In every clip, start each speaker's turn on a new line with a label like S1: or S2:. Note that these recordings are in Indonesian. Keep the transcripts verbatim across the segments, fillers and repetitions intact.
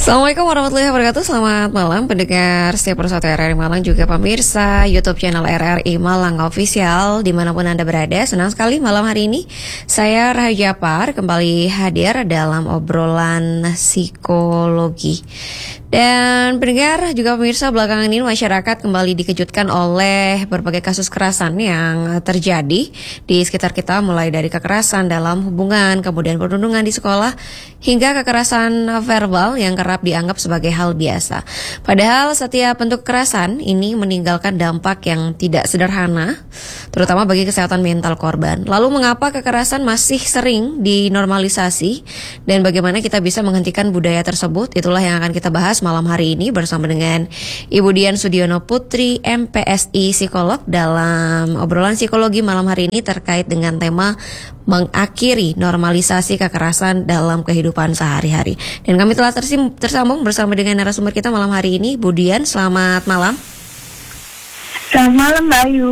S1: Assalamualaikum warahmatullahi wabarakatuh. Selamat malam pendengar setiap persatu R R I Malang, juga pemirsa YouTube channel R R I Malang Official dimanapun Anda berada. Senang sekali malam hari ini saya Rahayu Japar kembali hadir dalam obrolan psikologi. Dan pendengar juga pemirsa, belakangan ini masyarakat kembali dikejutkan oleh berbagai kasus kekerasan yang terjadi di sekitar kita, mulai dari kekerasan dalam hubungan, kemudian perundungan di sekolah, hingga kekerasan verbal yang kerap dianggap sebagai hal biasa. Padahal setiap bentuk kekerasan ini meninggalkan dampak yang tidak sederhana, terutama bagi kesehatan mental korban. Lalu mengapa kekerasan masih sering dinormalisasi dan bagaimana kita bisa menghentikan budaya tersebut? Itulah yang akan kita bahas malam hari ini bersama dengan Ibu Dian Sudiono Putri, M P S I psikolog, dalam obrolan psikologi malam hari ini terkait dengan tema mengakhiri normalisasi kekerasan dalam kehidupan sehari-hari. Dan kami telah tersim- tersambung bersama dengan narasumber kita malam hari ini, Bu Dian. Selamat malam.
S2: Selamat malam, Mbak Ayu.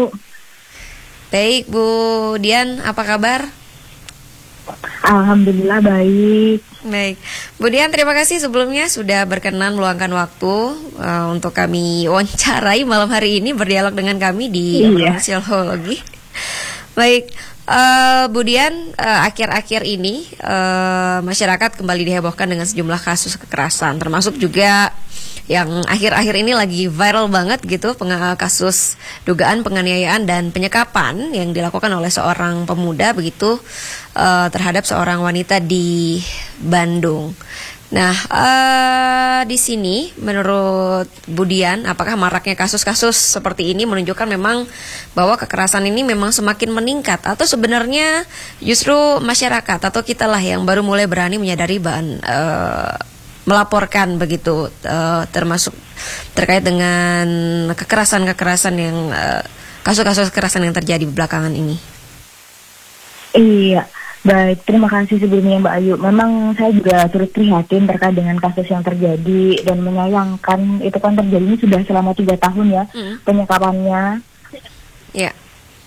S1: Baik, Bu Dian, apa kabar?
S2: Alhamdulillah baik.
S1: Baik, Bu Dian, terima kasih sebelumnya sudah berkenan meluangkan waktu uh, untuk kami wawancarai malam hari ini, berdialog dengan kami di
S2: Iya.
S1: psikologi. Baik, uh, Bu Dian, uh, akhir-akhir ini uh, masyarakat kembali dihebohkan dengan sejumlah kasus kekerasan, termasuk juga yang akhir-akhir ini lagi viral banget gitu, peng- kasus dugaan penganiayaan dan penyekapan yang dilakukan oleh seorang pemuda begitu uh, terhadap seorang wanita di Bandung. Nah, uh, di sini menurut Bu Dian, apakah maraknya kasus-kasus seperti ini menunjukkan memang bahwa kekerasan ini memang semakin meningkat, atau sebenarnya justru masyarakat atau kitalah yang baru mulai berani menyadari bahan uh, melaporkan begitu, uh, termasuk terkait dengan kekerasan-kekerasan yang uh, kasus-kasus kekerasan yang terjadi belakangan ini?
S2: Iya, baik. Terima kasih sebelumnya, Mbak Ayu. Memang saya juga turut prihatin terkait dengan kasus yang terjadi dan menyayangkan itu kan terjadi ini sudah selama tiga tahun ya, mm. penyekapannya.
S1: Ya.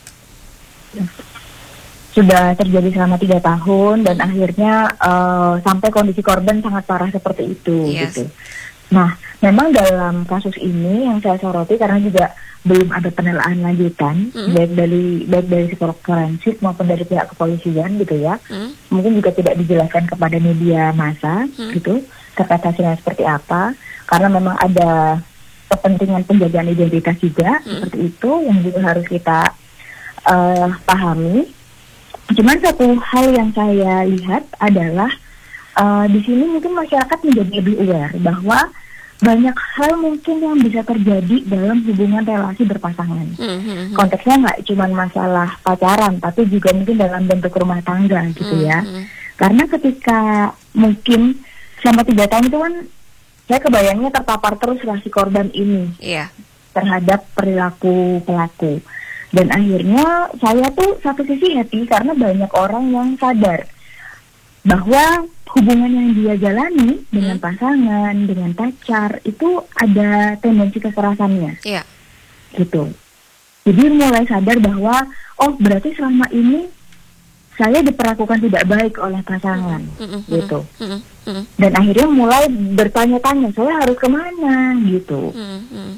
S2: Sudah terjadi selama tiga tahun dan akhirnya uh, sampai kondisi korban sangat parah seperti itu.
S1: Yes.
S2: Gitu. Nah, memang dalam kasus ini yang saya soroti karena juga belum ada penilaian lanjutan, mm. baik dari baik dari psikolog forensik maupun dari pihak kepolisian gitu ya. Mm. Mungkin juga tidak dijelaskan kepada media massa mm. gitu terkait hasilnya seperti apa, karena memang ada kepentingan penjagaan identitas juga mm. seperti itu yang juga harus kita uh, pahami. Cuman satu hal yang saya lihat adalah uh, di sini mungkin masyarakat menjadi lebih aware bahwa banyak hal mungkin yang bisa terjadi dalam hubungan relasi berpasangan. Mm-hmm. Konteksnya nggak cuma masalah pacaran, tapi juga mungkin dalam bentuk rumah tangga gitu ya. Mm-hmm. Karena ketika mungkin selama tiga tahun itu kan saya kebayangnya terpapar terus si korban ini yeah. terhadap perilaku pelaku. Dan akhirnya saya tuh satu sisi happy karena banyak orang yang sadar bahwa hubungan yang dia jalani dengan pasangan, dengan pacar itu ada tendensi kekerasannya, yeah. gitu. Jadi mulai sadar bahwa oh berarti selama ini saya diperlakukan tidak baik oleh pasangan, mm-hmm. gitu. Mm-hmm. Dan akhirnya mulai bertanya-tanya saya harus kemana, gitu.
S1: Mm-hmm.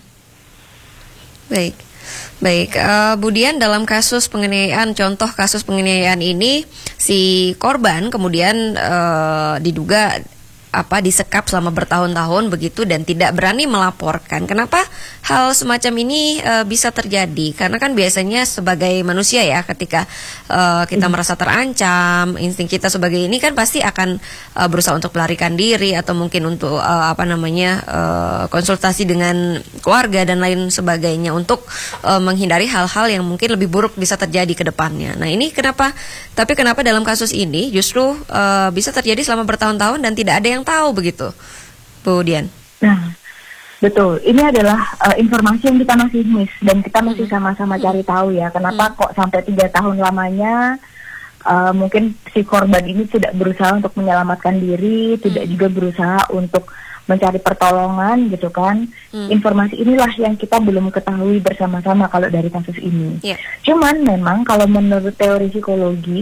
S1: Baik. Baik, uh, Bu Dian, dalam kasus penganiayaan, contoh kasus penganiayaan ini, si korban kemudian uh, diduga apa disekap selama bertahun-tahun begitu dan tidak berani melaporkan. Kenapa hal semacam ini uh, bisa terjadi? Karena kan biasanya sebagai manusia ya, ketika uh, kita hmm. merasa terancam, insting kita sebagai ini kan pasti akan uh, berusaha untuk melarikan diri atau mungkin untuk uh, apa namanya uh, konsultasi dengan keluarga dan lain sebagainya untuk uh, menghindari hal-hal yang mungkin lebih buruk bisa terjadi ke depannya. Nah ini kenapa? Tapi kenapa dalam kasus ini justru uh, bisa terjadi selama bertahun-tahun dan tidak ada yang tahu begitu, Bu Dian?
S2: Nah, betul. Ini adalah uh, informasi yang kita masih miss dan kita masih mm-hmm. sama-sama cari tahu ya. Kenapa mm-hmm. kok sampai tiga tahun lamanya uh, mungkin si korban ini tidak berusaha untuk menyelamatkan diri, mm-hmm. tidak juga berusaha untuk mencari pertolongan gitu kan. Mm. Informasi inilah yang kita belum ketahui bersama-sama kalau dari kasus ini. Yeah. Cuman memang kalau menurut teori psikologi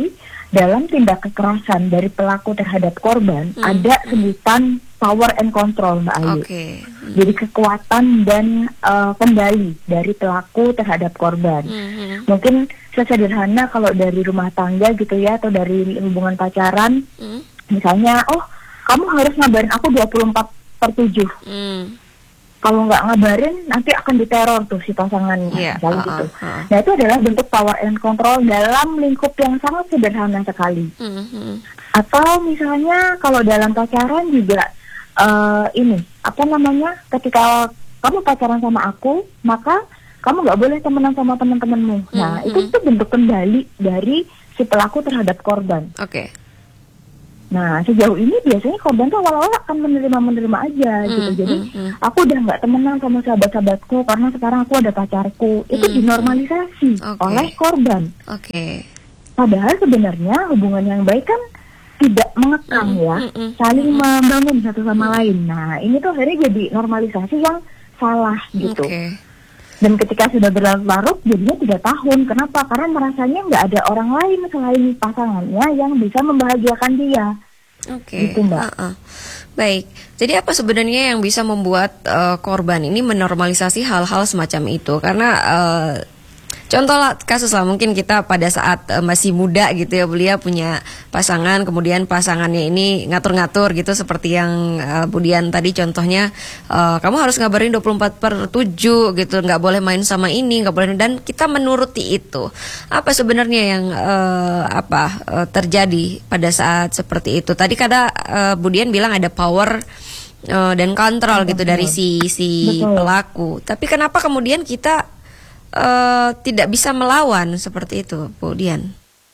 S2: dalam tindak kekerasan dari pelaku terhadap korban
S1: hmm.
S2: ada sebutan power and control, Mbak Ayu.
S1: Okay. Hmm.
S2: Jadi kekuatan dan uh, kendali dari pelaku terhadap korban. Hmm. Mungkin sesederhana kalau dari rumah tangga gitu ya, atau dari hubungan pacaran, hmm. misalnya, oh kamu harus ngabarin aku dua puluh empat per tujuh. Hmm. Kalau nggak ngabarin nanti akan diteror tuh si pasangannya, yeah, misalnya uh, gitu. Uh, uh. Nah itu adalah bentuk power and control dalam lingkup yang sangat sederhana sekali. Uh-huh. Atau misalnya kalau dalam pacaran juga uh, ini apa namanya, ketika kamu pacaran sama aku, maka kamu nggak boleh temenan sama teman-temanmu. Uh-huh. Nah itu tuh bentuk kendali dari si pelaku terhadap korban.
S1: Oke. Okay.
S2: Nah sejauh ini biasanya korban tuh awal-awal akan menerima-menerima aja mm, gitu. Jadi mm, mm. aku udah nggak temenan sama sahabat-sahabatku karena sekarang aku ada pacarku. Itu mm, dinormalisasi okay. oleh korban. Oke. Okay. Padahal sebenarnya hubungan yang baik kan tidak mengekang mm, ya, mm, mm, saling mm, membangun satu sama mm. lain. Nah ini tuh akhirnya jadi normalisasi yang salah gitu. Okay. Dan ketika sudah berlarut-larut jadinya tiga tahun. Kenapa? Karena merasanya nggak ada orang lain selain pasangannya yang bisa membahagiakan dia. Oke. Okay. Gitu, Mbak. Uh-uh.
S1: Baik. Jadi apa sebenarnya yang bisa membuat uh, korban ini menormalisasi hal-hal semacam itu? Karena uh, contoh lah, kasus lah, mungkin kita pada saat uh, masih muda gitu ya, beliau punya pasangan, kemudian pasangannya ini ngatur-ngatur gitu, seperti yang uh, Budian tadi contohnya, uh, kamu harus ngabarin dua puluh empat per tujuh gitu, nggak boleh main sama ini, nggak boleh, dan kita menuruti itu. Apa sebenarnya yang uh, apa uh, terjadi pada saat seperti itu? Tadi kata uh, Budian bilang ada power uh, dan kontrol gitu dari si si Betul. pelaku. Tapi kenapa kemudian kita Uh, tidak bisa melawan seperti itu, Bu Dian?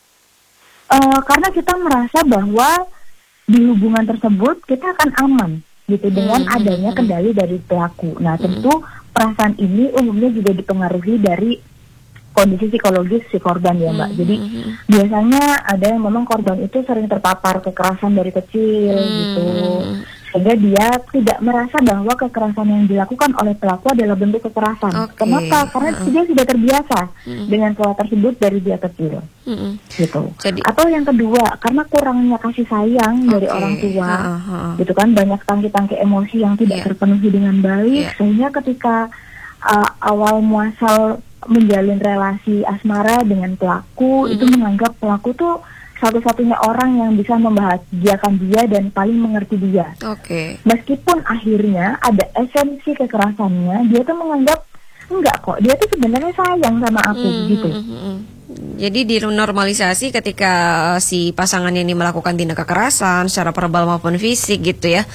S2: Uh, karena kita merasa bahwa di hubungan tersebut kita akan aman, gitu, hmm, dengan adanya hmm, kendali dari pelaku. Nah, tentu hmm. perasaan ini umumnya juga dipengaruhi dari kondisi psikologis si korban ya, Mbak. Hmm. Jadi biasanya ada yang memang korban itu sering terpapar kekerasan dari kecil, hmm. gitu. Sehingga dia tidak merasa bahwa kekerasan yang dilakukan oleh pelaku adalah bentuk kekerasan. Okay. Kenapa? Karena uh-uh. dia sudah terbiasa uh-uh. dengan pola tersebut dari dia kecil. Uh-uh. Gitu. Jadi, atau yang kedua, karena kurangnya kasih sayang okay. dari orang tua. Uh-uh. Gitu kan, banyak tangki-tangki emosi yang tidak yeah. terpenuhi dengan baik. Yeah. Sehingga ketika uh, awal muasal menjalin relasi asmara dengan pelaku, uh-uh. itu menganggap pelaku tuh satu-satunya orang yang bisa membahagiakan dia dan paling mengerti dia. Oke. Okay. Meskipun akhirnya ada esensi kekerasannya, dia tuh menganggap enggak kok, dia tuh sebenarnya sayang sama aku, mm-hmm. gitu.
S1: Jadi dinormalisasi ketika si pasangannya ini melakukan tindak kekerasan secara verbal maupun fisik gitu ya.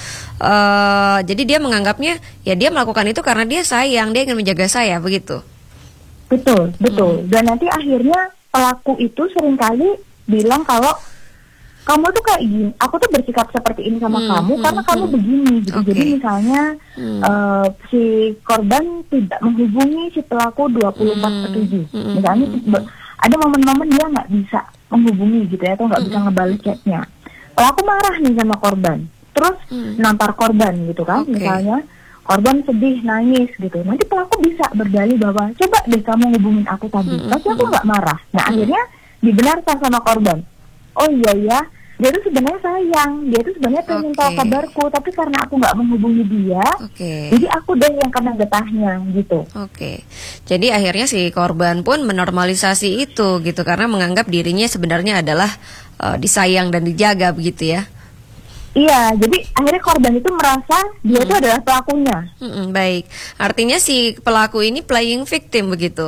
S1: Uh, jadi dia menganggapnya ya dia melakukan itu karena dia sayang, dia ingin menjaga saya, begitu.
S2: Betul, betul. Mm. Dan nanti akhirnya pelaku itu seringkali bilang kalau kamu tuh kayak gini, aku tuh bersikap seperti ini sama hmm, kamu hmm, karena hmm. kamu begini gitu. Okay. Jadi misalnya hmm. uh, si korban tidak menghubungi si pelaku dua puluh empat per tujuh. Hmm, misalnya hmm. ada momen-momen dia nggak bisa menghubungi gitu ya, atau nggak hmm. bisa ngebales chatnya. Pelaku marah nih sama korban, terus hmm. nampar korban gitu kan. Okay. Misalnya korban sedih, nangis gitu. Nanti pelaku bisa berdalih bahwa coba deh kamu hubungin aku tadi, hmm. tapi aku nggak marah. Nah hmm. akhirnya dibenarkan sama korban. Oh iya ya, dia tuh sebenarnya sayang, dia tuh sebenarnya pengen okay. tahu kabarku, tapi karena aku nggak menghubungi dia, okay. jadi aku deh yang kena getahnya gitu.
S1: Oke, okay. Jadi akhirnya si korban pun menormalisasi itu gitu, karena menganggap dirinya sebenarnya adalah uh, disayang dan dijaga begitu ya.
S2: Iya, jadi akhirnya korban itu merasa dia itu hmm. adalah pelakunya.
S1: Hmm, baik, artinya si pelaku ini playing victim begitu.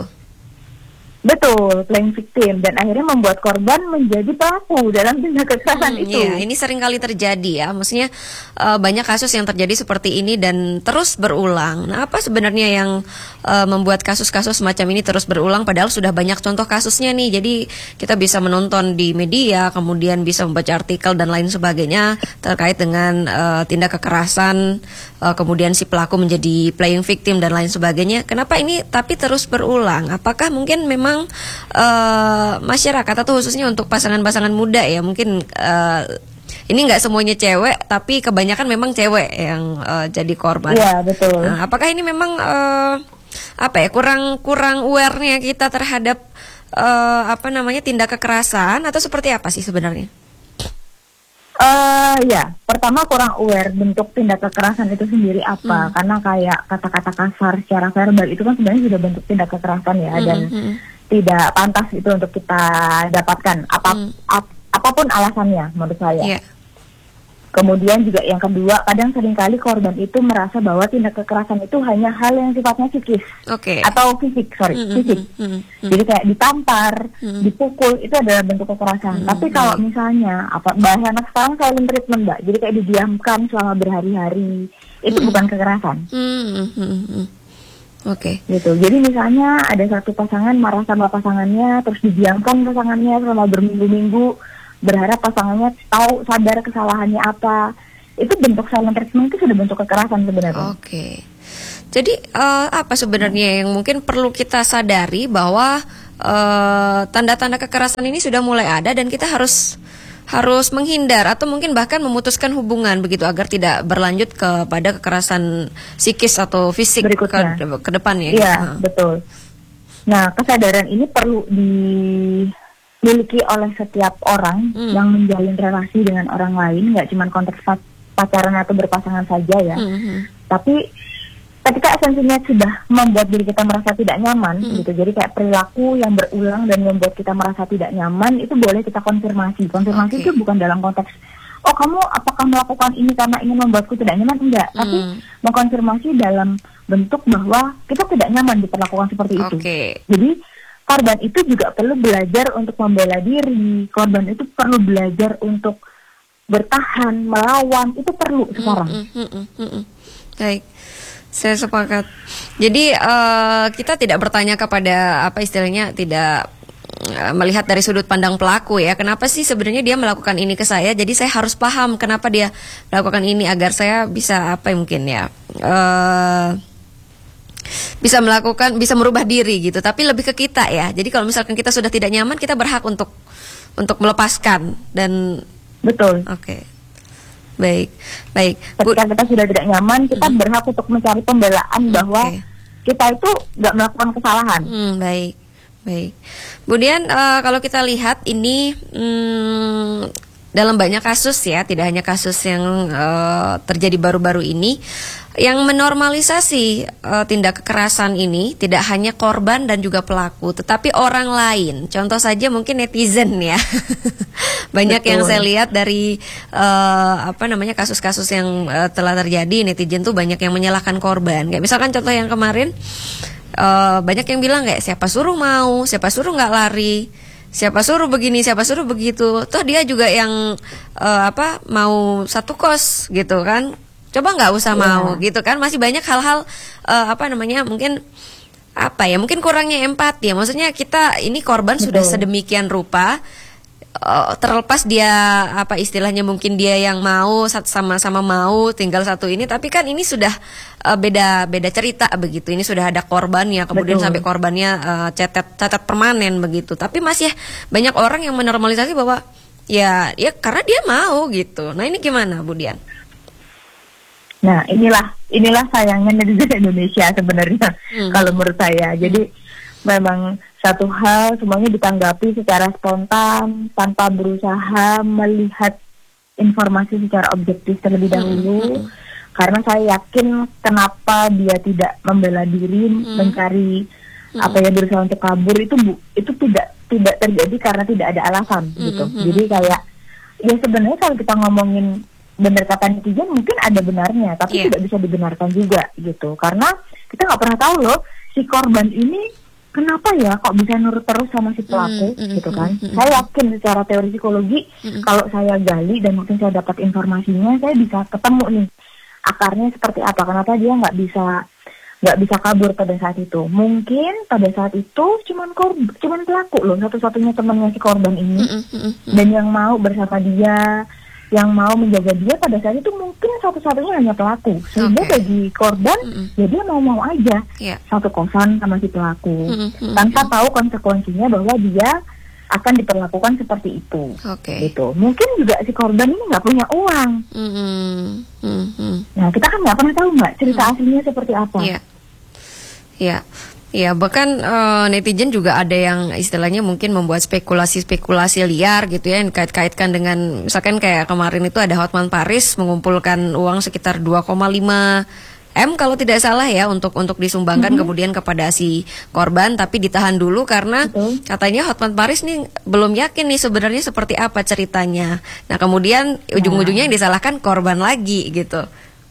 S2: Betul, playing victim, dan akhirnya membuat korban menjadi pelaku dalam tindak kekerasan hmm, itu.
S1: Iya, ini sering kali terjadi ya, maksudnya uh, banyak kasus yang terjadi seperti ini dan terus berulang. Nah, apa sebenarnya yang uh, membuat kasus-kasus semacam ini terus berulang? Padahal sudah banyak contoh kasusnya nih. Jadi kita bisa menonton di media, kemudian bisa membaca artikel dan lain sebagainya terkait dengan uh, tindak kekerasan, uh, kemudian si pelaku menjadi playing victim dan lain sebagainya. Kenapa ini tapi terus berulang? Apakah mungkin memang Uh, masyarakat atau khususnya untuk pasangan-pasangan muda ya, mungkin uh, ini nggak semuanya cewek, tapi kebanyakan memang cewek yang uh, jadi korban.
S2: Iya, betul.
S1: Nah, apakah ini memang uh, apa ya kurang kurang awarenya kita terhadap uh, apa namanya tindak kekerasan atau seperti apa sih sebenarnya?
S2: Uh, ya, pertama kurang aware bentuk tindak kekerasan itu sendiri apa, hmm. karena kayak kata-kata kasar secara verbal itu kan sebenarnya sudah bentuk tindak kekerasan ya, hmm. dan hmm. tidak pantas itu untuk kita dapatkan apa, hmm. ap, apapun alasannya menurut saya. Yeah. Kemudian juga yang kedua, kadang seringkali korban itu merasa bahwa tindak kekerasan itu hanya hal yang sifatnya psikis,
S1: okay.
S2: atau fisik, sorry, mm-hmm. fisik. Mm-hmm. Jadi kayak ditampar, mm-hmm. dipukul itu adalah bentuk kekerasan. Mm-hmm. Tapi kalau misalnya apa bahasa anak sekarang silent treatment, Mbak. Jadi kayak didiamkan selama berhari-hari, itu mm-hmm. bukan kekerasan.
S1: Mm-hmm. Oke. Okay.
S2: Gitu. Jadi misalnya ada satu pasangan marah sama pasangannya, terus didiamkan pasangannya selama berminggu-minggu, berharap pasangannya tahu sadar kesalahannya apa, itu bentuk silent treatment, itu sudah bentuk kekerasan sebenarnya.
S1: Oke, okay. Jadi uh, apa sebenarnya yang mungkin perlu kita sadari bahwa uh, tanda-tanda kekerasan ini sudah mulai ada dan kita harus harus menghindar atau mungkin bahkan memutuskan hubungan begitu agar tidak berlanjut kepada kekerasan psikis atau fisik berikutnya ke, ke depannya.
S2: Iya, gitu. Betul. Nah, kesadaran ini perlu di miliki oleh setiap orang hmm. yang menjalin relasi dengan orang lain, nggak cuma konteks pacaran atau berpasangan saja ya. Hmm. Tapi ketika esensinya sudah membuat diri kita merasa tidak nyaman, hmm. gitu. Jadi kayak perilaku yang berulang dan membuat kita merasa tidak nyaman, itu boleh kita konfirmasi. Konfirmasi okay. itu bukan dalam konteks, oh kamu apakah melakukan ini karena ingin membuatku tidak nyaman? Enggak. Hmm. Tapi mengkonfirmasi dalam bentuk bahwa kita tidak nyaman diperlakukan seperti itu.
S1: Okay.
S2: Jadi korban itu juga perlu belajar untuk membela diri. Korban itu perlu belajar untuk bertahan, melawan. Itu perlu sekarang.
S1: Mm, mm, mm, mm, mm. Baik, saya sepakat. Jadi uh, kita tidak bertanya kepada apa istilahnya, tidak uh, melihat dari sudut pandang pelaku ya. Kenapa sih sebenarnya dia melakukan ini ke saya? Jadi saya harus paham kenapa dia melakukan ini agar saya bisa apa mungkin ya. Uh, bisa melakukan, bisa merubah diri gitu, tapi lebih ke kita ya. Jadi kalau misalkan kita sudah tidak nyaman, kita berhak untuk untuk melepaskan dan
S2: betul.
S1: Oke, okay. Baik, baik.
S2: Ketika kita sudah tidak nyaman, kita hmm. berhak untuk mencari pembelaan okay. bahwa kita itu nggak melakukan kesalahan.
S1: Hmm, baik, baik. Kemudian uh, kalau kita lihat ini. Hmm, dalam banyak kasus ya, tidak hanya kasus yang uh, terjadi baru-baru ini, yang menormalisasi uh, tindak kekerasan ini tidak hanya korban dan juga pelaku, tetapi orang lain. Contoh saja mungkin netizen ya. Banyak Betul. Yang saya lihat dari uh, apa namanya kasus-kasus yang uh, telah terjadi, netizen tuh banyak yang menyalahkan korban. Kayak misalkan contoh yang kemarin, uh, banyak yang bilang kayak siapa suruh mau, siapa suruh nggak lari. Siapa suruh begini, siapa suruh begitu. Toh dia juga yang uh, apa mau satu kos gitu kan. Coba nggak usah yeah. mau gitu kan. Masih banyak hal-hal uh, apa namanya mungkin apa ya mungkin kurangnya empati ya. Maksudnya kita ini korban Betul. Sudah sedemikian rupa. Uh, terlepas dia apa istilahnya mungkin dia yang mau sama-sama mau tinggal satu ini, tapi kan ini sudah uh, beda beda cerita begitu. Ini sudah ada korbannya, kemudian Betul. Sampai korbannya uh, catat catat permanen begitu. Tapi masih banyak orang yang menormalisasi bahwa ya ya karena dia mau gitu. Nah ini gimana Bu Dian?
S2: Nah inilah inilah sayangnya netizen Indonesia sebenarnya hmm. kalau menurut saya. Jadi hmm. memang satu hal semuanya ditanggapi secara spontan tanpa berusaha melihat informasi secara objektif terlebih dahulu. Hmm. Karena saya yakin kenapa dia tidak membela diri, hmm. mencari hmm. apa ya berusaha untuk kabur itu bu, itu tidak tidak terjadi karena tidak ada alasan hmm. gitu. Hmm. Jadi kayak ya sebenarnya kalau kita ngomongin benar kata netizen mungkin ada benarnya, tapi yeah. tidak bisa dibenarkan juga gitu. Karena kita nggak pernah tahu loh si korban ini kenapa ya kok bisa nurut terus sama si pelaku mm, mm, gitu kan. Mm, mm, saya yakin secara teori psikologi mm, kalau saya gali dan mungkin saya dapat informasinya, saya bisa ketemu nih akarnya seperti apa, kenapa dia nggak bisa nggak bisa kabur pada saat itu. Mungkin pada saat itu cuman korban, cuman pelaku loh satu-satunya temannya si korban ini, mm, mm, mm, dan yang mau bersama dia, yang mau menjaga dia pada saat itu mungkin satu-satunya hanya pelaku. Sehingga okay. bagi korban, mm-hmm. ya dia mau-mau aja yeah. satu kosan sama si pelaku. Mm-hmm. Tanpa tahu konsekuensinya bahwa dia akan diperlakukan seperti itu.
S1: Okay.
S2: Gitu. Mungkin juga si korban ini nggak punya uang.
S1: Mm-hmm. Mm-hmm.
S2: Nah kita kan nggak pernah tahu Mbak cerita mm-hmm. aslinya seperti apa.
S1: Iya. Yeah. Yeah. Ya, bahkan uh, netizen juga ada yang istilahnya mungkin membuat spekulasi-spekulasi liar gitu ya, yang kait-kaitkan dengan misalkan kayak kemarin itu ada Hotman Paris mengumpulkan uang sekitar dua koma lima M kalau tidak salah ya untuk untuk disumbangkan mm-hmm. kemudian kepada si korban, tapi ditahan dulu karena Betul. katanya Hotman Paris nih belum yakin nih sebenarnya seperti apa ceritanya. Nah, kemudian ujung-ujungnya yang disalahkan korban lagi gitu.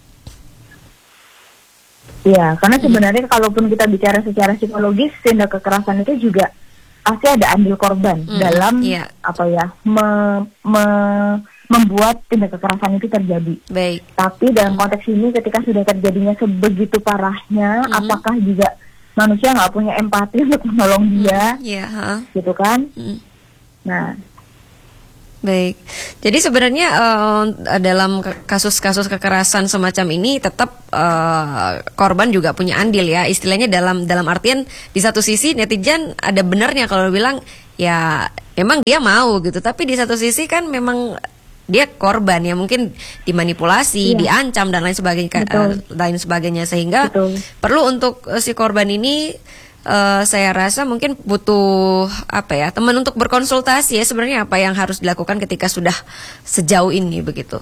S2: Ya, karena sebenarnya hmm. kalaupun kita bicara secara psikologis, tindak kekerasan itu juga pasti ada andil korban hmm. dalam yeah. apa ya me, me, membuat tindak kekerasan itu terjadi.
S1: Baik.
S2: Tapi dalam konteks ini, ketika sudah terjadinya sebegitu parahnya, hmm. apakah juga manusia nggak punya empati untuk menolong dia,
S1: hmm. yeah, huh?
S2: gitu kan?
S1: Hmm.
S2: Nah.
S1: Baik, jadi sebenarnya uh, dalam kasus-kasus kekerasan semacam ini tetap uh, korban juga punya andil ya, istilahnya dalam dalam artian di satu sisi netizen ada benarnya kalau bilang ya emang dia mau gitu, tapi di satu sisi kan memang dia korban ya, mungkin dimanipulasi, iya. diancam dan lain sebagainya, uh, lain sebagainya sehingga Betul. perlu untuk uh, si korban ini. Uh, saya rasa mungkin butuh apa ya teman untuk berkonsultasi ya, sebenarnya apa yang harus dilakukan ketika sudah sejauh ini begitu.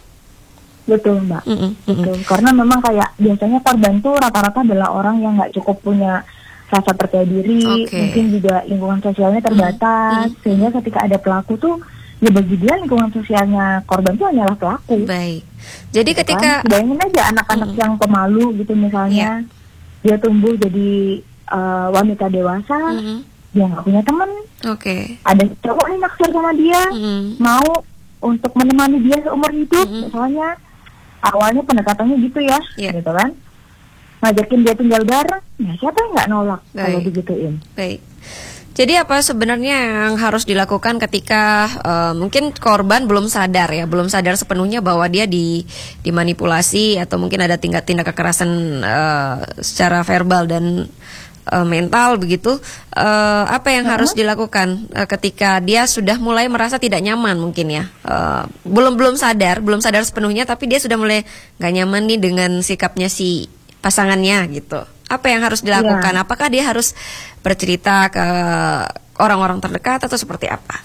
S2: Betul Mbak, mm-mm, betul. Mm-mm. Karena memang kayak biasanya korban tuh rata-rata adalah orang yang nggak cukup punya rasa percaya diri, okay. mungkin juga lingkungan sosialnya terbatas, mm-hmm. sehingga ketika ada pelaku tuh ya bagi dia lingkungan sosialnya korban tuh hanyalah pelaku.
S1: Baik. Jadi gitu ketika
S2: kan? Bayangin aja anak-anak mm-hmm. yang pemalu gitu misalnya, yeah. dia tumbuh jadi Uh, wanita dewasa, mm-hmm. dia nggak punya teman.
S1: Oke. Okay.
S2: Ada cowok nih naksir sama dia, mm-hmm. mau untuk menemani dia seumur hidup, mm-hmm. misalnya awalnya pendekatannya gitu ya, yeah. gitu kan, ngajakin dia tinggal bareng, ya siapa yang nggak nolak Baik. kalau digituin.
S1: Baik. Jadi apa sebenarnya yang harus dilakukan ketika uh, mungkin korban belum sadar ya, belum sadar sepenuhnya bahwa dia di dimanipulasi atau mungkin ada tindak-tindak kekerasan uh, secara verbal dan Uh, mental begitu, uh, apa yang uh-huh. harus dilakukan uh, ketika dia sudah mulai merasa tidak nyaman mungkin ya, uh, belum belum sadar, belum sadar sepenuhnya, tapi dia sudah mulai nggak nyaman nih dengan sikapnya si pasangannya gitu. Apa yang harus dilakukan? Yeah. Apakah dia harus bercerita ke orang-orang terdekat atau seperti apa?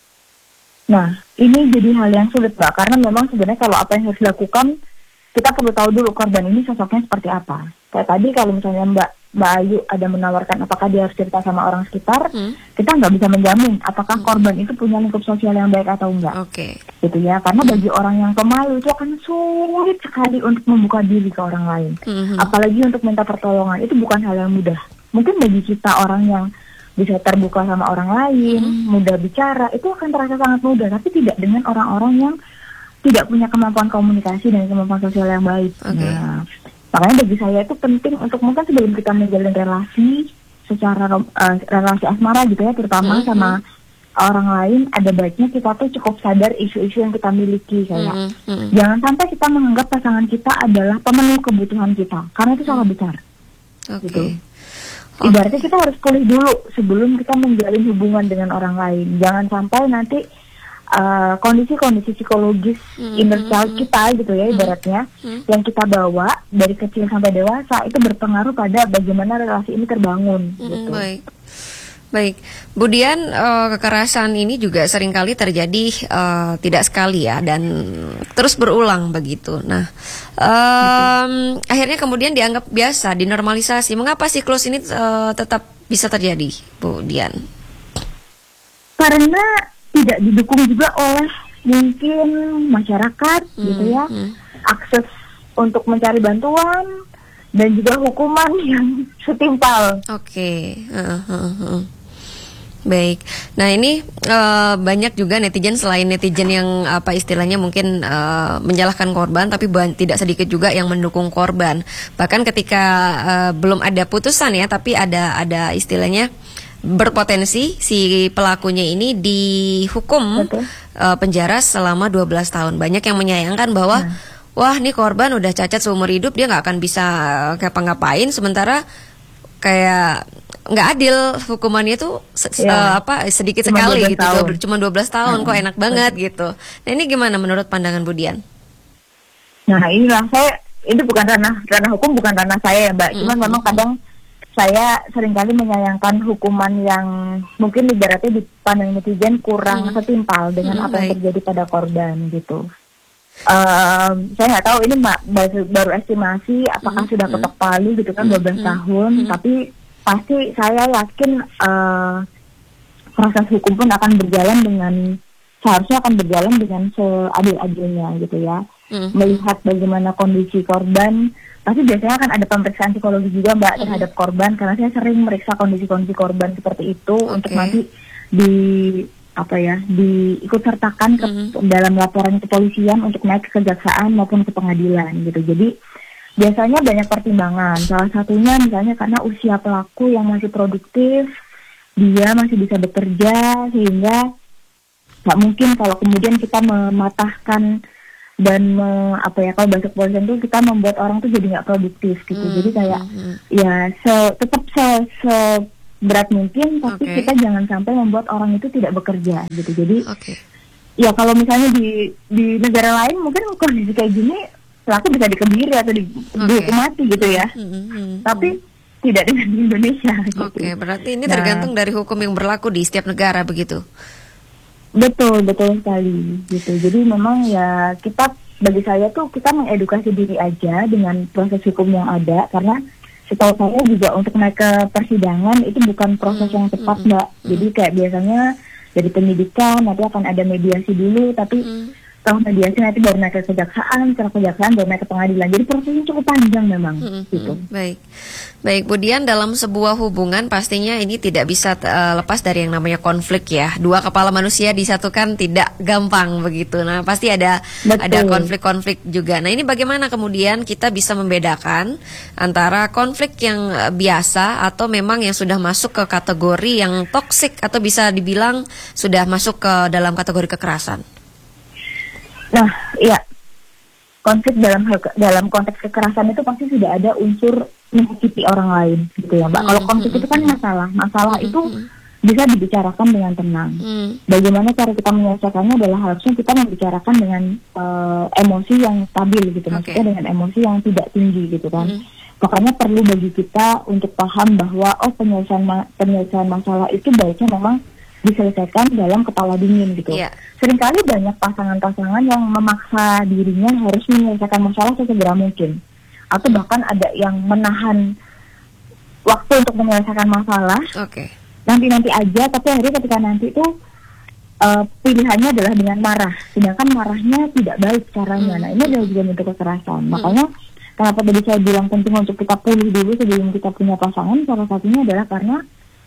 S2: Nah, ini jadi hal yang sulit Mbak, karena memang sebenarnya kalau apa yang harus dilakukan, kita perlu tahu dulu korban ini sosoknya seperti apa. Kayak tadi kalau misalnya Mbak Mbak Ayu ada menawarkan apakah dia harus cerita sama orang sekitar, hmm. kita nggak bisa menjamin apakah hmm. korban itu punya lingkup sosial yang baik atau enggak.
S1: Oke. Okay.
S2: Gitu ya, karena hmm. bagi orang yang pemalu itu akan sulit sekali untuk membuka diri ke orang lain. Hmm. Apalagi untuk minta pertolongan, itu bukan hal yang mudah. Mungkin bagi kita orang yang bisa terbuka sama orang lain, hmm. mudah bicara, itu akan terasa sangat mudah, tapi tidak dengan orang-orang yang tidak punya kemampuan komunikasi dan kemampuan sosial yang baik.
S1: Okay.
S2: Nah, makanya bagi saya itu penting untuk mungkin sebelum kita menjalin relasi secara uh, relasi asmara gitu ya, terutama mm-hmm. sama orang lain, ada baiknya kita tuh cukup sadar isu-isu yang kita miliki kayak mm-hmm. jangan sampai kita menganggap pasangan kita adalah pemenuh kebutuhan kita, karena itu salah besar.
S1: Okay.
S2: Gitu. Ibaratnya kita harus pulih dulu sebelum kita menjalin hubungan dengan orang lain. Jangan sampai nanti Uh, kondisi-kondisi psikologis mm-hmm. inner child kita gitu ya ibaratnya mm-hmm. yang kita bawa dari kecil sampai dewasa itu berpengaruh pada bagaimana relasi ini terbangun.
S1: Mm-hmm.
S2: Gitu.
S1: Baik, baik. Kemudian uh, kekerasan ini juga seringkali terjadi uh, tidak sekali ya dan terus berulang begitu. Nah, um, akhirnya kemudian dianggap biasa, dinormalisasi. Mengapa siklus ini uh, tetap bisa terjadi, Bu Dian?
S2: Karena tidak didukung juga oleh mungkin masyarakat hmm, gitu ya, hmm. akses untuk mencari bantuan dan juga hukuman yang setimpal.
S1: Oke, okay. uh, uh, uh. Baik. Nah ini uh, banyak juga netizen, selain netizen yang apa istilahnya mungkin uh, menyalahkan korban, tapi ban- tidak sedikit juga yang mendukung korban. Bahkan ketika uh, belum ada putusan ya, tapi ada ada istilahnya berpotensi si pelakunya ini dihukum uh, penjara selama dua belas tahun. Banyak yang menyayangkan bahwa nah. wah nih korban udah cacat seumur hidup, dia nggak akan bisa ngapa-ngapain, sementara kayak nggak adil hukumannya tuh se- ya. uh, apa sedikit cuma sekali gitu, tahun. cuma dua belas tahun, hmm. kok enak banget hmm. gitu. Nah ini gimana menurut pandangan Bu Dian?
S2: Nah inilah saya, ini bukan ranah ranah hukum, bukan ranah saya ya Mbak. Hmm. Cuman memang kadang saya seringkali menyayangkan hukuman yang mungkin ibaratnya dipandang netizen kurang hmm. setimpal dengan hmm, apa yang terjadi pada korban gitu. Um, saya nggak tahu ini mak, baru, baru estimasi apakah hmm, sudah ketok palu gitu kan dua belas hmm, tahun, hmm. tapi pasti saya yakin uh, proses hukum pun akan berjalan dengan seharusnya akan berjalan dengan seadil-adilnya gitu ya. Hmm. Melihat bagaimana kondisi korban, pasti biasanya kan ada pemeriksaan psikologi juga Mbak hmm. terhadap korban, karena saya sering meriksa kondisi-kondisi korban seperti itu okay. untuk nanti di apa ya diikut sertakan ke, mm-hmm. dalam laporan kepolisian untuk naik ke kejaksaan maupun ke pengadilan gitu. Jadi biasanya banyak pertimbangan. Salah satunya misalnya karena usia pelaku yang masih produktif, dia masih bisa bekerja sehingga nggak mungkin kalau kemudian kita mematahkan dan me, apa ya kalau bahasa kepolisian itu kita membuat orang tuh jadi nggak produktif gitu. Mm-hmm. Jadi kayak ya se, tetap se, se berat mungkin, tapi okay. kita jangan sampai membuat orang itu tidak bekerja gitu. Jadi okay. ya kalau misalnya di di negara lain mungkin kondisi kayak gini pelaku bisa dikebiri atau di, okay. dihukum mati gitu ya. Mm-hmm. Tapi tidak dengan di Indonesia. Gitu.
S1: Oke, okay, berarti ini nah, tergantung dari hukum yang berlaku di setiap negara begitu.
S2: Betul, betul sekali gitu. Jadi memang ya kita bagi saya tuh kita mengedukasi diri aja dengan proses hukum yang ada, karena setahu saya juga untuk naik ke persidangan itu bukan proses yang cepat Mbak. Jadi kayak biasanya dari penyidikan nanti akan ada mediasi dulu, tapi setelah mediasi nanti baru naik ke kejaksaan, setelah kejaksaan baru naik ke pengadilan. Jadi prosesnya cukup panjang memang. Hmm, gitu.
S1: Hmm, baik, baik. Kemudian dalam sebuah hubungan pastinya ini tidak bisa uh, lepas dari yang namanya konflik ya. Dua kepala manusia disatukan tidak gampang begitu. Nah pasti ada Betul. ada konflik-konflik juga. Nah ini bagaimana kemudian kita bisa membedakan antara konflik yang uh, biasa atau memang yang sudah masuk ke kategori yang toksik atau bisa dibilang sudah masuk ke dalam kategori kekerasan?
S2: Nah, ya konflik dalam dalam konteks kekerasan itu pasti sudah ada unsur menyakiti orang lain, gitu ya, Mbak. Mm-hmm. Kalau konflik itu kan masalah, masalah mm-hmm. itu bisa dibicarakan dengan tenang. Mm-hmm. Bagaimana cara kita menyelesaikannya adalah harusnya kita membicarakan dengan uh, emosi yang stabil, gitu, maksudnya okay. dengan emosi yang tidak tinggi, gitu kan. Mm-hmm. Pokoknya perlu bagi kita untuk paham bahwa oh penyelesaian ma- penyelesaian masalah itu baiknya memang diselesaikan dalam kepala dingin gitu. Yeah. Seringkali banyak pasangan-pasangan yang memaksa dirinya harus menyelesaikan masalah sesegera mungkin, atau bahkan ada yang menahan waktu untuk menyelesaikan masalah.
S1: Okay.
S2: Nanti-nanti aja, tapi akhirnya ketika nanti itu uh, pilihannya adalah dengan marah, sedangkan marahnya tidak baik caranya. Mm. Nah ini adalah juga bentuk kekerasan. Mm. Makanya kenapa tadi saya bilang penting untuk kita pulih dulu sebelum kita punya pasangan. Salah satunya adalah karena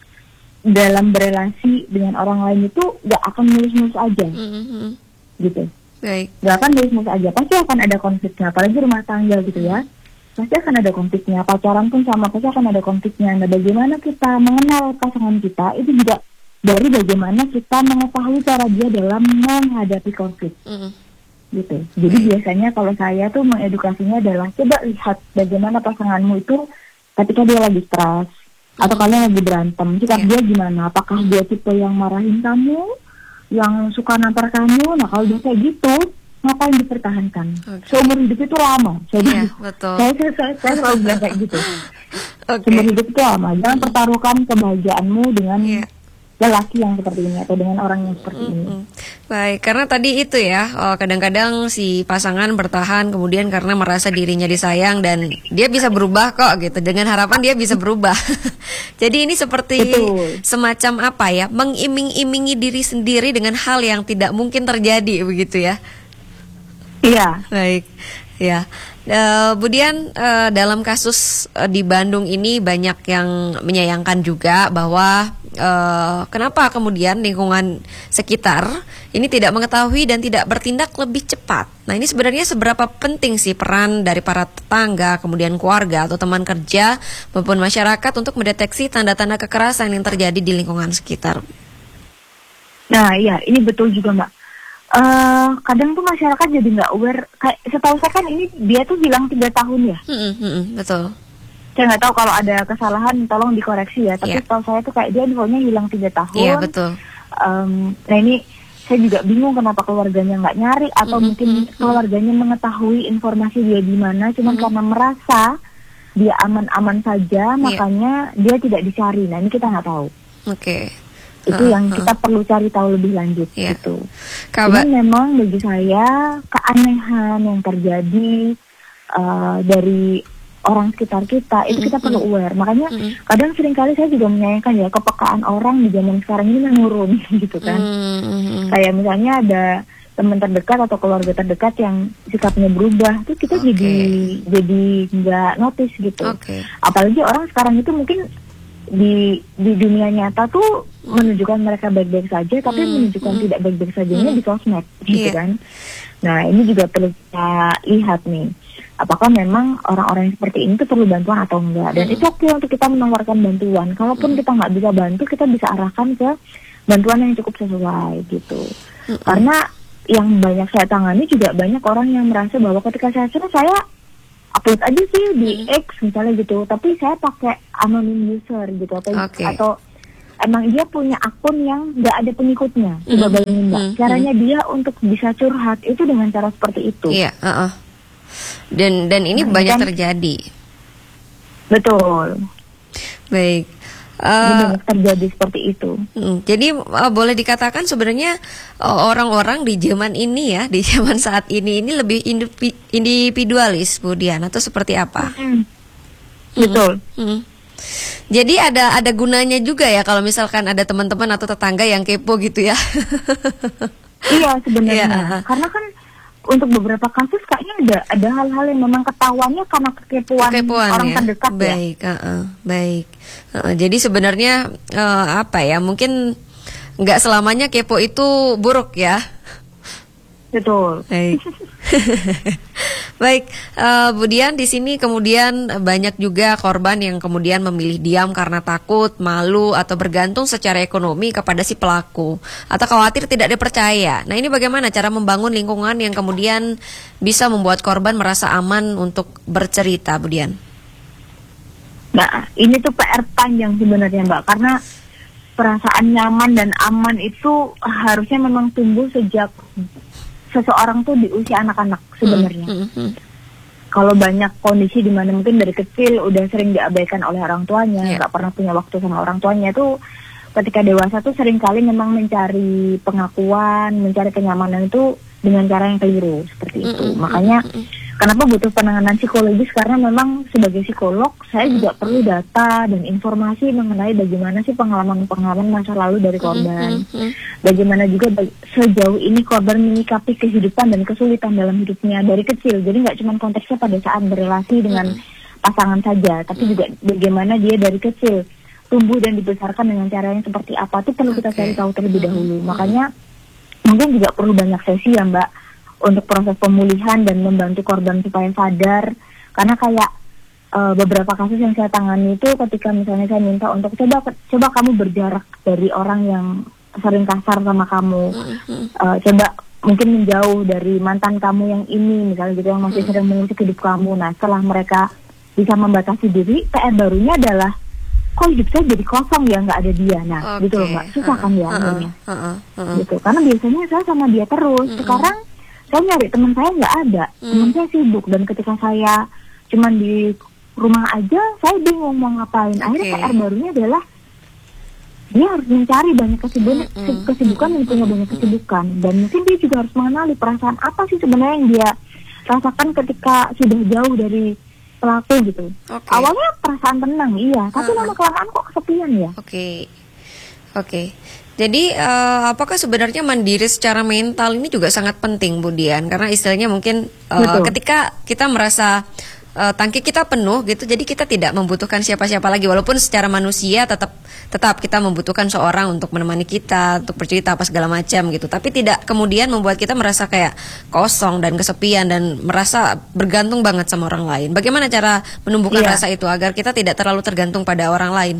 S2: dalam berelasi dengan orang lain itu gak akan mulus-mulus aja, mm-hmm. gitu.
S1: Baik.
S2: Gak akan mulus-mulus aja, pasti akan ada konfliknya, apalagi rumah tangga gitu ya. Pasti akan ada konfliknya, pacaran pun sama, pasti akan ada konfliknya. Nah bagaimana kita mengenal pasangan kita, itu juga dari bagaimana kita mengetahui cara dia dalam menghadapi konflik, mm-hmm. gitu. Jadi Baik. biasanya kalau saya tuh mengedukasinya adalah, coba lihat bagaimana pasanganmu itu ketika dia lagi stres, atau kalian lagi berantem, sikap yeah. dia gimana? Apakah dia tipe yang marahin kamu, yang suka nampar kamu? Nah kalau dia kayak gitu, ngapain dipertahankan? Okay. Seumur hidup itu lama. Jadi yeah, betul. Saya, saya, saya, saya selalu bilang kayak gitu. Okay. Seumur hidup itu lama. Jangan mm. pertaruhkan kebahagiaanmu dengan yeah. lelaki yang seperti ini atau dengan orang yang seperti mm-hmm. ini.
S1: Baik, karena tadi itu ya, oh, kadang-kadang si pasangan bertahan kemudian karena merasa dirinya disayang dan dia bisa berubah kok gitu, dengan harapan dia bisa berubah. Jadi ini seperti Betul. semacam apa ya, mengiming-imingi diri sendiri dengan hal yang tidak mungkin terjadi begitu ya.
S2: Iya.
S1: Baik, ya. Uh, kemudian uh, dalam kasus uh, di Bandung ini banyak yang menyayangkan juga bahwa uh, kenapa kemudian lingkungan sekitar ini tidak mengetahui dan tidak bertindak lebih cepat. Nah ini sebenarnya seberapa penting sih peran dari para tetangga, kemudian keluarga atau teman kerja maupun masyarakat untuk mendeteksi tanda-tanda kekerasan yang terjadi di lingkungan sekitar.
S2: Nah iya, ini betul juga Mbak. Uh, kadang tuh masyarakat jadi nggak aware. Kayak setahu saya kan ini dia tuh bilang tiga tahun ya. Hmm, hmm, betul. Saya nggak tahu kalau ada kesalahan, tolong dikoreksi ya. Tapi yeah. setahu saya tuh kayak dia infonya hilang tiga tahun. Iya yeah, betul. Um, nah ini saya juga bingung kenapa keluarganya nggak nyari atau mm-hmm. mungkin keluarganya mengetahui informasi dia di mana, cuman mm-hmm. karena merasa dia aman-aman saja, yeah. makanya dia tidak dicari. Nah ini kita nggak tahu.
S1: Oke. Okay.
S2: Itu uh, yang uh. kita perlu cari tahu lebih lanjut yeah. gitu. Kabar. Ini memang bagi saya keanehan yang terjadi uh, dari orang sekitar kita itu kita perlu aware. Makanya mm-hmm. kadang seringkali saya juga menyayangkan ya kepekaan orang di zaman sekarang ini menurun gitu kan. Mm-hmm. Kayak misalnya ada teman terdekat atau keluarga terdekat yang sikapnya berubah, itu kita okay. jadi jadi nggak notice gitu. Okay. Apalagi orang sekarang itu mungkin di di dunia nyata tuh menunjukkan mereka baik-baik saja, tapi mm-hmm. menunjukkan mm-hmm. tidak baik-baik sajanya mm-hmm. di sosmed gitu yeah. kan. Nah ini juga perlu kita lihat nih. Apakah memang orang-orang yang seperti ini tuh perlu bantuan atau enggak. Dan mm-hmm. itu oke untuk kita menawarkan bantuan. Kalaupun mm-hmm. kita nggak bisa bantu, kita bisa arahkan ke bantuan yang cukup sesuai gitu. Mm-hmm. Karena yang banyak saya tangani juga banyak orang yang merasa bahwa ketika saya suruh saya upload aja sih di mm-hmm. X misalnya gitu. Tapi saya pakai anonym user gitu. Atau, okay. atau emang dia punya akun yang nggak ada pengikutnya. Coba mm-hmm. bayangin mbak. Mm-hmm. Caranya dia untuk bisa curhat itu dengan cara seperti itu.
S1: Iya, yeah, uh-uh. Dan dan ini nah, banyak kan, terjadi.
S2: Betul.
S1: Baik.
S2: Uh, banyak terjadi seperti itu.
S1: Hmm, jadi uh, boleh dikatakan sebenarnya uh, orang-orang di zaman ini ya, di zaman saat ini ini lebih indivi- individualis, Bu Dian, atau seperti apa?
S2: Hmm. Betul.
S1: Hmm. Jadi ada ada gunanya juga ya kalau misalkan ada teman-teman atau tetangga yang kepo gitu ya.
S2: Iya sebenarnya. Yeah. Karena kan untuk beberapa kasus kayaknya ada ada hal-hal yang memang ketahuannya karena kekepuan, kekepuan orang ya? terdekat
S1: baik, ya. Uh-uh, baik. Uh, jadi sebenarnya uh, apa ya? Mungkin nggak selamanya kepo itu buruk ya.
S2: Betul.
S1: Baik. Baik, uh, Bu Dian, di sini kemudian banyak juga korban yang kemudian memilih diam karena takut, malu, atau bergantung secara ekonomi kepada si pelaku, atau khawatir tidak dipercaya. Nah ini bagaimana cara membangun lingkungan yang kemudian bisa membuat korban merasa aman untuk bercerita, Bu Dian?
S2: Nah ini tuh P R panjang sebenarnya Mbak, karena perasaan nyaman dan aman itu harusnya memang tumbuh sejak seseorang tuh di usia anak-anak sebenarnya. Hmm, hmm, hmm. Kalau banyak kondisi di mana mungkin dari kecil udah sering diabaikan oleh orang tuanya, nggak yeah. pernah punya waktu sama orang tuanya, itu ketika dewasa tuh sering kali memang mencari pengakuan, mencari kenyamanan itu dengan cara yang keliru seperti itu. Mm-hmm. Makanya kenapa butuh penanganan psikologis, karena memang sebagai psikolog saya juga perlu data dan informasi mengenai bagaimana sih pengalaman-pengalaman masa lalu dari korban. Mm-hmm. Bagaimana juga bag- sejauh ini korban menyikapi kehidupan dan kesulitan dalam hidupnya dari kecil. Jadi nggak cuma konteksnya pada saat berrelasi dengan mm-hmm. pasangan saja, tapi mm-hmm. juga bagaimana dia dari kecil tumbuh dan dibesarkan dengan cara yang seperti apa, itu perlu kita cari tahu terlebih dahulu. Mm-hmm. Makanya mungkin juga perlu banyak sesi ya Mbak, untuk proses pemulihan dan membantu korban supaya sadar. Karena kayak uh, beberapa kasus yang saya tangani itu ketika misalnya saya minta untuk coba coba kamu berjarak dari orang yang sering kasar sama kamu, uh, coba mungkin menjauh dari mantan kamu yang ini misalnya gitu, yang masih sering mengusik hidup kamu. Nah setelah mereka bisa membatasi diri, P R barunya adalah kok hidup saya jadi kosong ya, nggak ada dia. Nah okay. gitu loh Mbak, susah uh, kan ya uh, uh, uh, uh, gitu. Karena biasanya saya sama dia terus. uh, Sekarang saya nyari teman saya nggak ada, hmm. teman saya sibuk, dan ketika saya cuman di rumah aja, saya bingung mau ngapain. Akhirnya okay. P R barunya adalah dia harus mencari banyak kesibukan, hmm. kesibukan dan punya banyak kesibukan, dan mungkin dia juga harus mengenali perasaan apa sih sebenarnya yang dia rasakan ketika sudah jauh dari pelaku gitu. Okay. Awalnya perasaan tenang, iya, tapi lama kelamaan kok kesepian ya.
S1: Oke, okay. oke. Okay. Jadi uh, apakah sebenarnya mandiri secara mental ini juga sangat penting, Bu Dian? Karena istilahnya mungkin uh, ketika kita merasa uh, tangki kita penuh gitu, jadi kita tidak membutuhkan siapa-siapa lagi. Walaupun secara manusia tetap tetap kita membutuhkan seorang untuk menemani kita, untuk bercerita apa segala macam gitu. Tapi tidak kemudian membuat kita merasa kayak kosong dan kesepian dan merasa bergantung banget sama orang lain. Bagaimana cara menumbuhkan yeah. rasa itu agar kita tidak terlalu tergantung pada orang lain?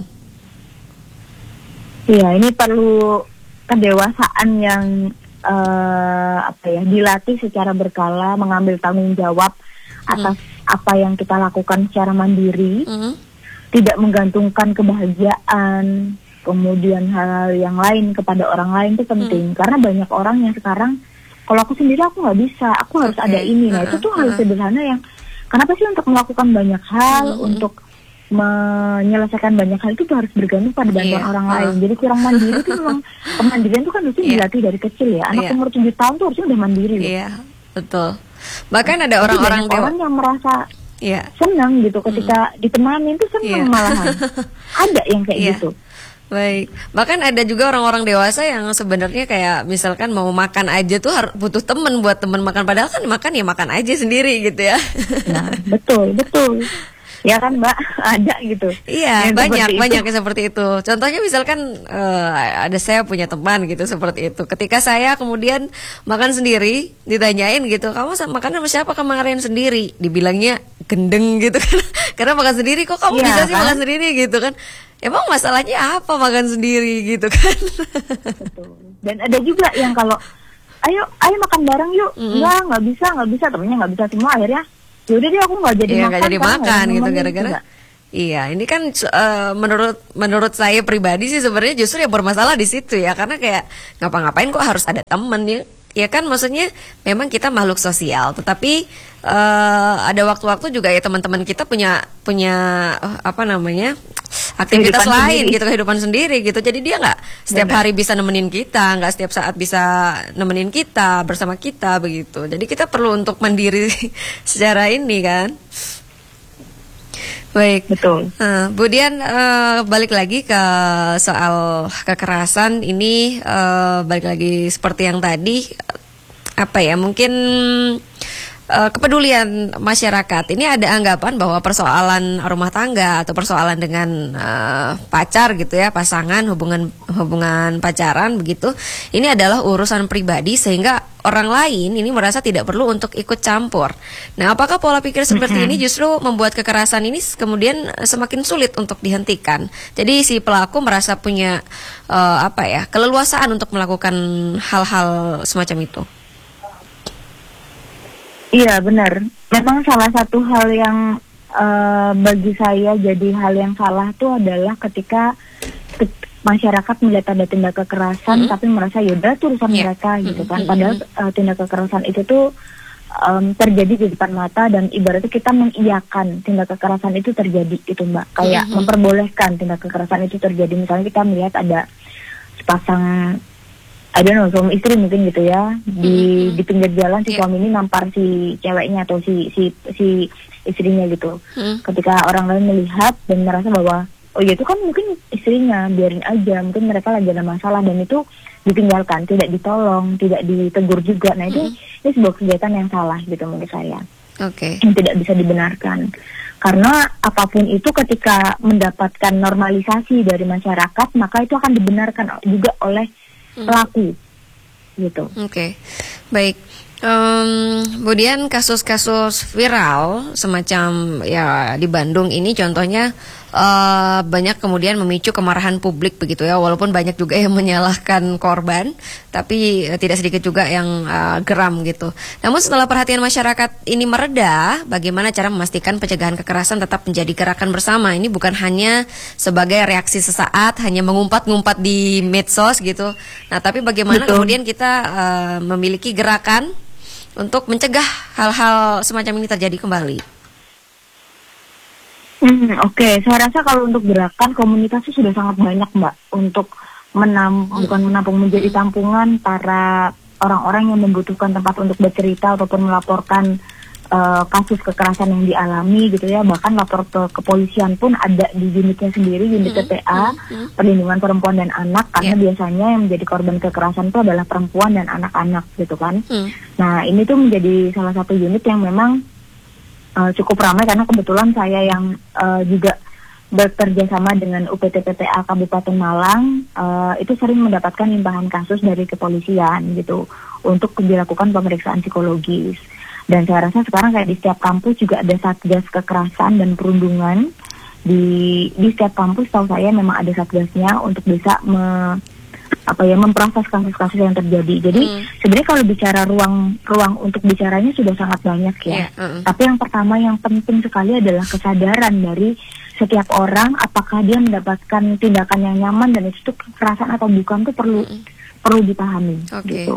S2: Iya, ini perlu kedewasaan yang uh, apa ya, dilatih secara berkala, mengambil tanggung jawab atas mm. apa yang kita lakukan secara mandiri, mm. tidak menggantungkan kebahagiaan, kemudian hal yang lain kepada orang lain itu penting. Mm. Karena banyak orang yang sekarang, kalau aku sendiri aku nggak bisa, aku harus okay. ada ini. Nah uh-uh. itu tuh hal uh-uh. sederhana yang kenapa sih untuk melakukan banyak hal, mm-hmm. untuk menyelesaikan banyak hal itu tuh harus bergantung pada bantuan yeah. orang lain. Jadi kurang mandiri itu memang kemandirian itu kan harusnya yeah. dilatih dari kecil ya. Anak yeah. umur tujuh tahun tuh harusnya udah mandiri. Iya,
S1: yeah, betul. Bahkan ada orang-orang
S2: dewa- orang yang merasa yeah. senang gitu ketika mm. ditemani itu senang yeah. malahan. Ada yang kayak yeah. gitu.
S1: Baik, bahkan ada juga orang-orang dewasa yang sebenarnya kayak misalkan mau makan aja tuh harus butuh teman buat teman makan, padahal kan makan ya makan aja sendiri gitu ya.
S2: Nah, betul, betul. Ya kan Mbak, ada gitu.
S1: Iya, yang banyak banyak yang seperti itu. Contohnya misalkan uh, ada saya punya teman gitu seperti itu. Ketika saya kemudian makan sendiri, ditanyain gitu, kamu makan sama siapa, kamu ngarahin sendiri? Dibilangnya gendeng gitu kan. Karena makan sendiri, kok kamu ya, bisa sih kan? Makan sendiri gitu kan. Emang masalahnya apa makan sendiri gitu kan?
S2: Betul. Dan ada juga yang kalau ayo ayo makan bareng yuk, mm-hmm. nggak nggak bisa nggak bisa temennya nggak bisa semua, akhirnya yaudah deh aku nggak jadi
S1: iya,
S2: makan,
S1: gak jadi makan gitu gara-gara. Iya, ini kan uh, menurut menurut saya pribadi sih sebenarnya justru yang bermasalah di situ ya, karena kayak ngapa-ngapain kok harus ada temen ya. Ya kan, maksudnya memang kita makhluk sosial, tetapi uh, ada waktu-waktu juga ya teman-teman kita punya punya uh, apa namanya aktivitas kehidupan lain sendiri. Gitu, kehidupan sendiri gitu. Jadi dia nggak setiap Benar. hari bisa nemenin kita, nggak setiap saat bisa nemenin kita bersama kita begitu. Jadi kita perlu untuk mandiri secara ini kan. Baik,
S2: betul.
S1: Uh, kemudian uh, balik lagi ke soal kekerasan ini, uh, balik lagi seperti yang tadi, apa ya? Mungkin uh, kepedulian masyarakat. Ini ada anggapan bahwa persoalan rumah tangga atau persoalan dengan uh, pacar gitu ya, pasangan, hubungan hubungan pacaran begitu. Ini adalah urusan pribadi sehingga orang lain ini merasa tidak perlu untuk ikut campur. Nah, apakah pola pikir seperti mm-hmm. ini justru membuat kekerasan ini kemudian semakin sulit untuk dihentikan? Jadi si pelaku merasa punya uh, apa ya, keleluasaan untuk melakukan hal-hal semacam itu.
S2: Iya, benar. Memang salah satu hal yang uh, bagi saya jadi hal yang salah itu adalah ketika masyarakat melihat ada tindak kekerasan, mm-hmm. tapi merasa yaudah itu urusan yeah. mereka gitu kan. Padahal uh, tindak kekerasan itu tuh um, terjadi di depan mata, dan ibaratnya kita mengiyakan tindak kekerasan itu terjadi gitu Mbak. Kayak mm-hmm. memperbolehkan tindak kekerasan itu terjadi. Misalnya kita melihat ada sepasang, I don't know, suami istri mungkin gitu ya, di mm-hmm. di pinggir jalan si yeah. suami ini nampar si ceweknya atau si si si istrinya gitu. Mm-hmm. Ketika orang lain melihat dan merasa bahwa oh ya itu kan mungkin istrinya, biarin aja, mungkin mereka lagi ada masalah, dan itu ditinggalkan, tidak ditolong, tidak ditegur juga. Nah itu mm-hmm. ini sebuah kegiatan yang salah gitu menurut saya.
S1: Oke.
S2: Okay. Yang tidak bisa dibenarkan. Karena apapun itu ketika mendapatkan normalisasi dari masyarakat, maka itu akan dibenarkan juga oleh pelaku mm-hmm. gitu. Oke.
S1: Okay. Baik. Um, kemudian kasus-kasus viral semacam ya di Bandung ini contohnya uh, banyak kemudian memicu kemarahan publik begitu ya, walaupun banyak juga yang menyalahkan korban, tapi uh, tidak sedikit juga yang uh, geram gitu. Namun setelah perhatian masyarakat ini mereda, bagaimana cara memastikan pencegahan kekerasan tetap menjadi gerakan bersama? Ini bukan hanya sebagai reaksi sesaat, hanya mengumpat-ngumpat di medsos gitu. Nah, tapi bagaimana Betul. kemudian kita uh, memiliki gerakan untuk mencegah hal-hal semacam ini terjadi kembali?
S2: Hmm, Oke, okay. Saya rasa kalau untuk gerakan komunitas itu sudah sangat banyak Mbak, untuk menam, hmm. bukan menampung, menjadi tampungan para orang-orang yang membutuhkan tempat untuk bercerita ataupun melaporkan uh, kasus kekerasan yang dialami gitu ya. Bahkan lapor ke kepolisian pun ada di unitnya sendiri, unit T P A, hmm. perlindungan perempuan dan anak, karena yeah. biasanya yang menjadi korban kekerasan itu adalah perempuan dan anak-anak gitu kan. Hmm. Nah ini tuh menjadi salah satu unit yang memang uh, cukup ramai, karena kebetulan saya yang uh, juga bekerja sama dengan U P T P P A Kabupaten Malang, uh, itu sering mendapatkan limpahan kasus dari kepolisian gitu untuk dilakukan pemeriksaan psikologis. Dan saya rasa sekarang kayak di setiap kampus juga ada satgas kekerasan dan perundungan. Di di setiap kampus tahu saya memang ada satgasnya untuk bisa me, apa ya memproses kasus-kasus yang terjadi. Jadi hmm. sebenarnya kalau bicara ruang ruang untuk bicaranya sudah sangat banyak ya. Yeah, uh-uh. Tapi yang pertama yang penting sekali adalah kesadaran dari setiap orang, apakah dia mendapatkan tindakan yang nyaman dan itu kekerasan atau bukan, itu perlu hmm. perlu dipahami. Okay. Gitu.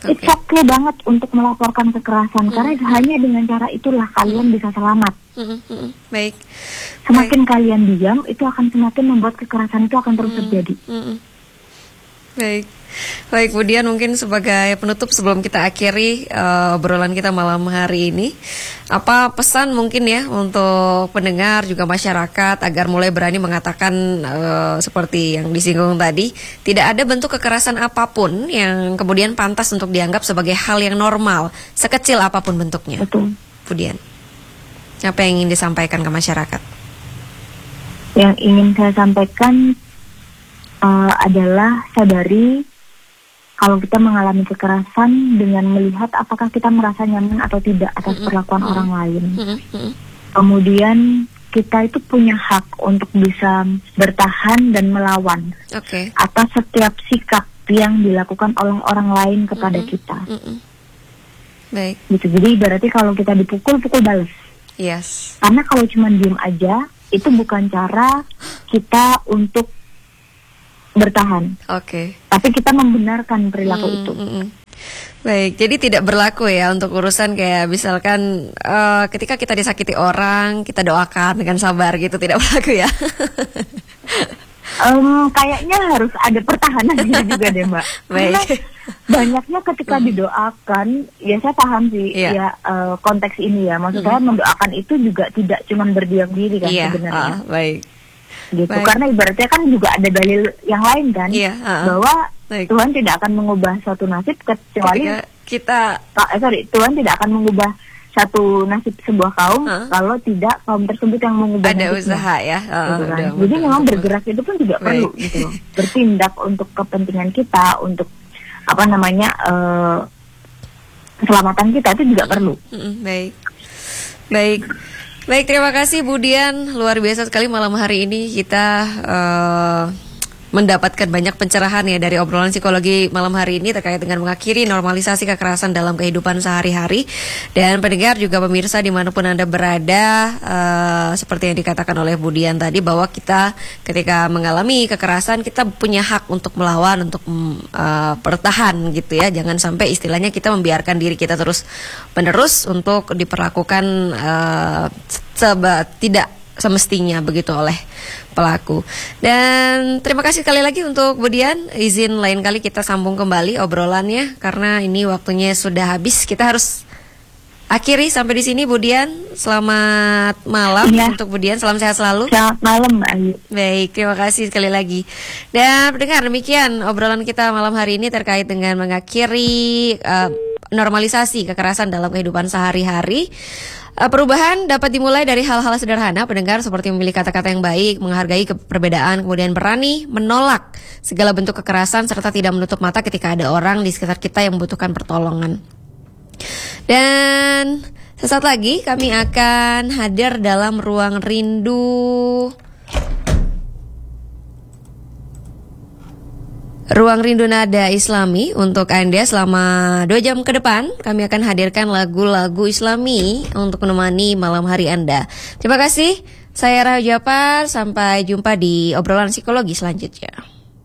S2: Okay. It's okay banget untuk melaporkan kekerasan mm-hmm. karena hanya dengan cara itulah kalian bisa selamat.
S1: Mm-hmm. Baik.
S2: Semakin
S1: Baik.
S2: kalian diam, itu akan semakin membuat kekerasan itu akan terus mm-hmm. terjadi.
S1: Mm-hmm. Baik. Baik, kemudian mungkin sebagai penutup sebelum kita akhiri uh, obrolan kita malam hari ini, apa pesan mungkin ya untuk pendengar juga masyarakat agar mulai berani mengatakan uh, seperti yang disinggung tadi, tidak ada bentuk kekerasan apapun yang kemudian pantas untuk dianggap sebagai hal yang normal, sekecil apapun bentuknya.
S2: Betul.
S1: Kemudian, apa yang ingin disampaikan ke masyarakat?
S2: Yang ingin saya sampaikan uh, adalah sadari kalau kita mengalami kekerasan dengan melihat apakah kita merasa nyaman atau tidak atas mm-hmm. perlakuan mm-hmm. orang lain. Mm-hmm. Kemudian kita itu punya hak untuk bisa bertahan dan melawan
S1: okay.
S2: atas setiap sikap yang dilakukan oleh orang lain kepada mm-hmm. kita.
S1: Mm-hmm. Baik.
S2: Gitu. Jadi berarti kalau kita dipukul, pukul balas.
S1: Yes.
S2: Karena kalau cuma diem aja, itu bukan cara kita untuk bertahan.
S1: Oke. Okay.
S2: Tapi kita membenarkan perilaku hmm, itu.
S1: Hmm. Baik, jadi tidak berlaku ya untuk urusan kayak misalkan uh, ketika kita disakiti orang, kita doakan dengan sabar gitu, tidak berlaku ya?
S2: um, kayaknya harus ada pertahanan juga deh Mbak.
S1: Baik.
S2: Karena banyaknya ketika hmm. didoakan, ya saya paham sih yeah. ya uh, konteks ini ya. Maksud saya hmm. mendoakan itu juga tidak cuma berdiam diri kan yeah. sebenarnya.
S1: Uh, baik.
S2: Gitu.
S1: Baik.
S2: Karena ibaratnya kan juga ada dalil yang lain kan
S1: iya, uh,
S2: bahwa
S1: baik.
S2: Tuhan tidak akan mengubah suatu nasib kecuali
S1: ketika kita
S2: eh, sorry Tuhan tidak akan mengubah satu nasib sebuah kaum uh. kalau tidak kaum tersebut yang mengubah
S1: ada
S2: nasibnya.
S1: Usaha ya uh,
S2: gitu kan.
S1: udah,
S2: Jadi
S1: udah,
S2: memang
S1: udah.
S2: bergerak itu pun juga
S1: baik.
S2: perlu gitu loh. Bertindak untuk kepentingan kita, untuk apa namanya uh, keselamatan kita itu juga perlu.
S1: Mm-mm, baik baik Baik, terima kasih Bu Dian. Luar biasa sekali malam hari ini kita uh, mendapatkan banyak pencerahan ya dari obrolan psikologi malam hari ini terkait dengan mengakhiri normalisasi kekerasan dalam kehidupan sehari-hari. Dan pendengar juga pemirsa dimanapun Anda berada, uh, seperti yang dikatakan oleh Bu Dian tadi, bahwa kita ketika mengalami kekerasan kita punya hak untuk melawan, untuk uh, bertahan gitu ya. Jangan sampai istilahnya kita membiarkan diri kita terus menerus untuk diperlakukan uh, seba, tidak semestinya begitu oleh pelaku. Dan terima kasih sekali lagi untuk Bu Dian. Izin lain kali kita sambung kembali obrolannya karena ini waktunya sudah habis. Kita harus akhiri sampai di sini Bu Dian. Selamat malam ya. Untuk Bu Dian, salam sehat selalu.
S2: Selamat malam Mbak Ayu.
S1: Baik, terima kasih sekali lagi. Dan pendengar, demikian obrolan kita malam hari ini terkait dengan mengakhiri uh, normalisasi kekerasan dalam kehidupan sehari-hari. Uh, perubahan dapat dimulai dari hal-hal sederhana, pendengar, seperti memilih kata-kata yang baik, menghargai perbedaan, kemudian berani menolak segala bentuk kekerasan, serta tidak menutup mata ketika ada orang di sekitar kita yang membutuhkan pertolongan. Dan sesaat lagi kami akan hadir dalam Ruang Rindu. Ruang Rindu Nada Islami untuk Anda selama dua jam ke depan. Kami akan hadirkan lagu-lagu Islami untuk menemani malam hari Anda. Terima kasih. Saya Rahayu Japar. Sampai jumpa di obrolan psikologi selanjutnya.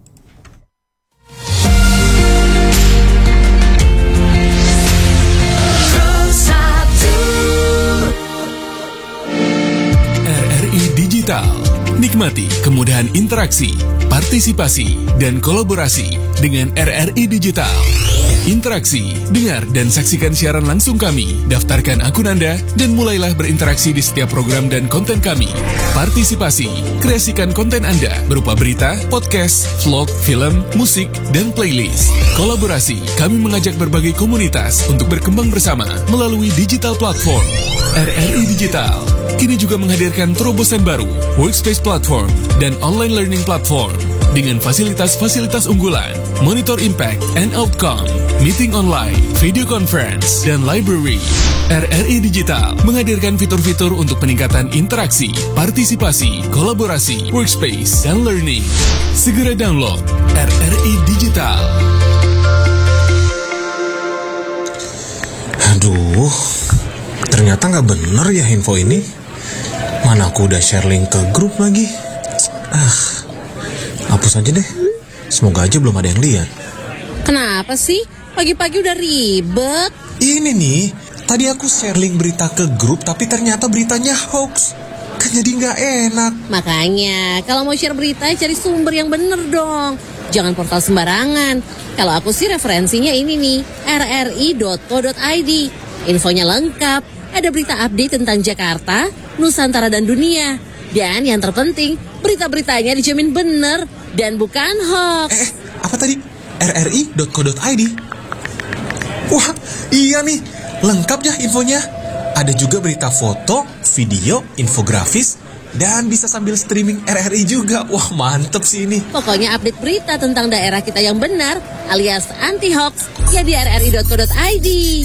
S3: R R I Digital. Nikmati kemudahan interaksi, partisipasi, dan kolaborasi dengan R R I Digital. Interaksi, dengar dan saksikan siaran langsung kami, daftarkan akun Anda, dan mulailah berinteraksi di setiap program dan konten kami. Partisipasi, kreasikan konten Anda berupa berita, podcast, vlog, film, musik, dan playlist. Kolaborasi, kami mengajak berbagai komunitas untuk berkembang bersama melalui digital platform. R R I Digital kini juga menghadirkan terobosan baru, workspace platform, dan online learning platform dengan fasilitas-fasilitas unggulan, monitor impact and outcome, meeting online, video conference, dan library. R R I Digital menghadirkan fitur-fitur untuk peningkatan interaksi, partisipasi, kolaborasi, workspace, dan learning. Segera download R R I Digital.
S4: Aduh, ternyata nggak bener ya info ini. Mana aku udah share link ke grup lagi. Ah, hapus aja deh. Semoga aja belum ada yang lihat.
S5: Kenapa sih? Pagi-pagi udah ribet.
S4: Ini nih, tadi aku share link berita ke grup tapi ternyata beritanya hoax. Kan jadi nggak enak.
S5: Makanya, kalau mau share berita cari sumber yang bener dong. Jangan portal sembarangan. Kalau aku sih referensinya ini nih, r r i dot co dot i d. Infonya lengkap. Ada berita update tentang Jakarta, Nusantara dan dunia. Dan yang terpenting, berita-beritanya dijamin bener dan bukan hoax.
S4: Eh, apa tadi? r r i dot co dot i d. Wah, iya nih. Lengkap ya infonya. Ada juga berita foto, video, infografis, dan bisa sambil streaming R R I juga. Wah, mantep sih ini.
S5: Pokoknya update berita tentang daerah kita yang benar alias anti hoax ya di r r i dot co dot i d.